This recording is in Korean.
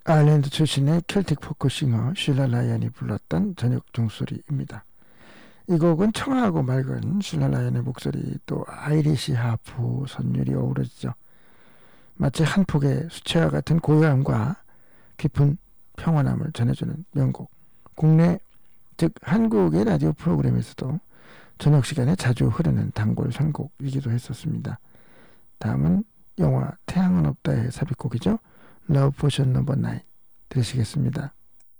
아일랜드 출신의 켈틱 포크 싱어 쉴라 라이언이 불렀던 저녁 종소리입니다. 이 곡은 청아하고 맑은 쉴라 라이언의 목소리 또 아이리시 하프 선율이 어우러지죠. 마치 한 폭의 수채화 같은 고요함과 깊은 평온함을 전해주는 명곡. 국내 즉 한국의 라디오 프로그램에서도 저녁 시간에 자주 흐르는 단골 선곡이기도 했었습니다. 다음은 영화 태양은 없다의 삽입곡이죠. Love Potion No. 9 들으시겠습니다.